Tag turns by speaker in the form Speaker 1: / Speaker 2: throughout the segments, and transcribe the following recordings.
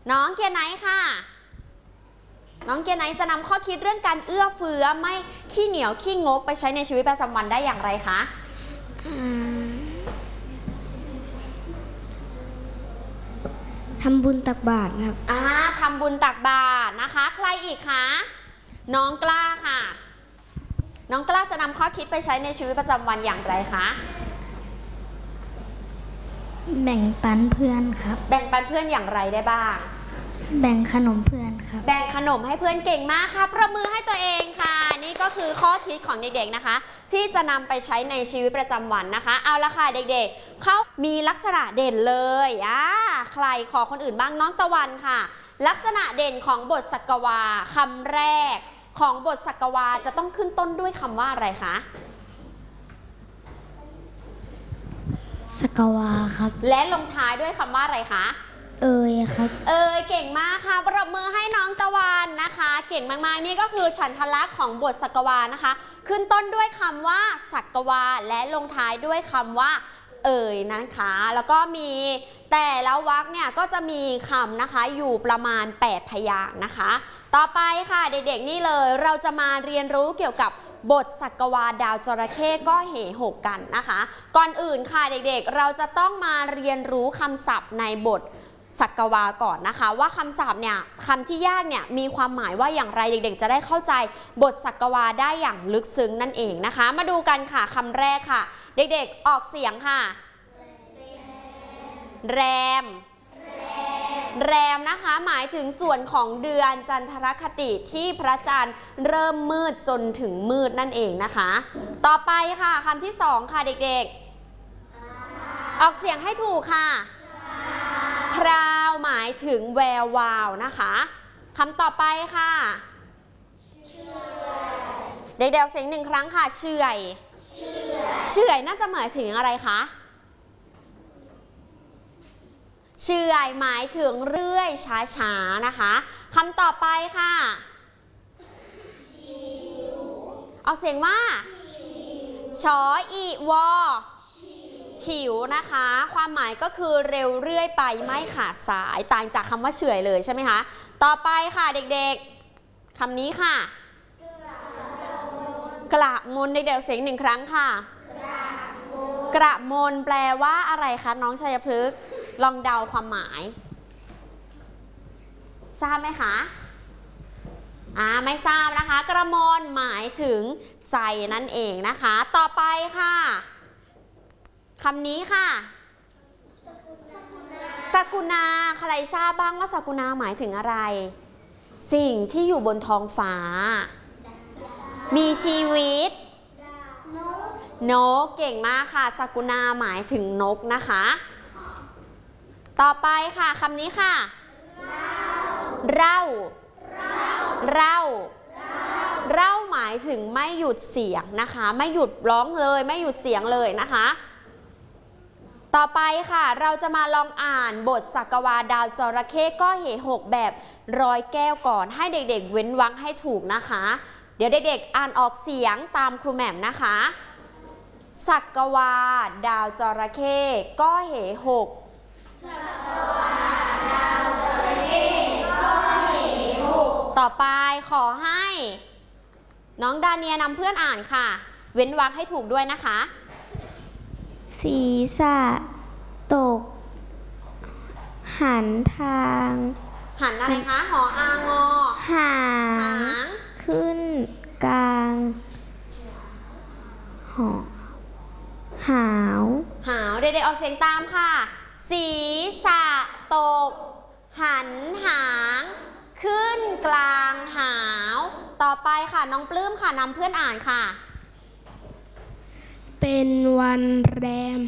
Speaker 1: น้องเกียร์ไนท์ค่ะน้องเกียร์ไนท์จะนำข้อคิดเรื่องการเอื้อเฟื้อไม่ขี้เหนียวขี้งกไปใช้ในชีวิตประจำวันได้อย่างไรคะ
Speaker 2: ทำบุญตักบาตรครับ
Speaker 1: ทำบุญตักบาตรนะคะใครอีกคะน้องกล้าค่ะน้องกล้าจะนำข้อคิดไปใช้ในชีวิตประจำวันอย่างไรคะ
Speaker 2: แบ่งปันเพื่อนครับ
Speaker 1: แบ่งปันเพื่อนอย่างไรได้บ้าง
Speaker 2: แบ่งขนมเพื่อนครับ
Speaker 1: แบ่งขนมให้เพื่อนเก่งมากค่ะประมือให้ตัวเองค่ะนี่ก็คือข้อคิดของเด็กๆนะคะที่จะนำไปใช้ในชีวิตประจำวันนะคะเอาละค่ะเด็กๆเขามีลักษณะเด่นเลยใครขอคนอื่นบ้างน้องตะวันค่ะลักษณะเด่นของบทสักวาคำแรกของบทสักวาจะต้องขึ้นต้นด้วยคำว่าอะไรคะ
Speaker 2: สักวาครับ
Speaker 1: และลงท้ายด้วยคำว่าอะไรคะ
Speaker 2: ครับ
Speaker 1: เก่งมากค่ะปรบมือให้น้องตะวันนะคะเก่งมากๆนี่ก็คือฉันทลักษณ์ของบทสักวานะคะขึ้นต้นด้วยคำว่าสักวาและลงท้ายด้วยคำว่านะคะแล้วก็มีแต่ละวรรคเนี่ยก็จะมีคำนะคะอยู่ประมาณ8พยางค์นะคะต่อไปค่ะเด็กๆนี่เลยเราจะมาเรียนรู้เกี่ยวกับบทสักวาดาวจระเข้ก็เหหกกันนะคะก่อนอื่นค่ะเด็กๆเราจะต้องมาเรียนรู้คำศัพท์ในบทสักวาก่อนนะคะว่าคำศัพท์เนี่ยคำที่ยากเนี่ยมีความหมายว่าอย่างไรเด็กๆจะได้เข้าใจบทสักวาได้อย่างลึกซึ้งนั่นเองนะคะมาดูกันค่ะคำแรกค่ะเด็กๆออกเสียงค่ะแรมนะคะหมายถึงส่วนของเดือนจันทรคติที่พระจันทร์เริ่มมืดจนถึงมืดนั่นเองนะคะต่อไปค่ะคำที่สองค่ะเด็กๆออกเสียงให้ถูกค่ะพราวหมายถึงแวววาวนะคะคำต่อไปค่ะเด็กๆเสียงหนึ่งครั้งค่ะเฉื่อยน่าจะหมายถึงอะไรคะเฉื่อยหมายถึงเรื่อยช้าๆนะคะคำต่อไปค่ะเอาเสียงว่าชออีวอฉิวนะคะความหมายก็คือเร็วเรื่อยไปไม่ขาดสายต่างจากคำว่าเฉื่อยเลยใช่ไหมคะต่อไปค่ะเด็กๆคำนี้ค่ะกระมนเด็กๆเสียงหนึ่งครั้งค่ะกระมนแปลว่าอะไรคะน้องชัยพฤกษ์ลองเดาความหมายทราบไหมคะไม่ทราบนะคะกระมนหมายถึงใจนั่นเองนะคะต่อไปค่ะคำนี้ค่ะสกุณาใครทราบบ้างว่าสกุณาหมายถึงอะไรสิ่งที่อยู่บนท้องฟ้ามีชีวิตนกเก่งมากค่ะสกุณาหมายถึงนกนะคะต่อไปค่ะคำนี้ค่ะเราหมายถึงไม่หยุดเสียงนะคะไม่หยุดร้องเลยไม่หยุดเสียงเลยนะคะต่อไปค่ะเราจะมาลองอ่านบทสักวาดาวจระเข้ก็เหหกแบบร้อยแก้วก่อนให้เด็กๆเว้นวรรคให้ถูกนะคะเดี๋ยวเด็กๆอ่านออกเสียงตามครูแหม่มนะคะสักวาดาวจระเข้ก็เหหกต่อไปขอให้น้องดาเนียนำเพื่อนอ่านค่ะเว้นวรรคให้ถูกด้วยนะคะ
Speaker 2: ศีรษะตกหันทาง
Speaker 1: หันอะไรคะหออางอ
Speaker 2: หางขึ้นกลางหาว
Speaker 1: เด็กๆออกเสียงตามค่ะศีรษะตกหันหางขึ้นกลางหาวต่อไปค่ะน้องปลื้มค่ะนำเพื่อนอ่านค่ะ
Speaker 2: เป็นวันแรม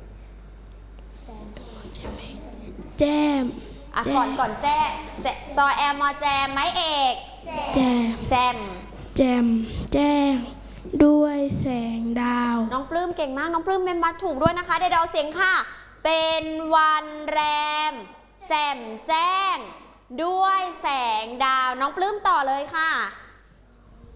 Speaker 2: แจม
Speaker 1: ก่อนแจ้จอแอมอแจมไม้เอกแจม
Speaker 2: ด้วยแสงดาว
Speaker 1: น้องปลื้มเก่งมากน้องปลื้มเป็นมัดถูกด้วยนะคะเดี๋ยวเสียงค่ะเป็นวันแรมแจ่มแจ้งด้วยแสงดาวน้องปลื้มต่อเลยค่ะ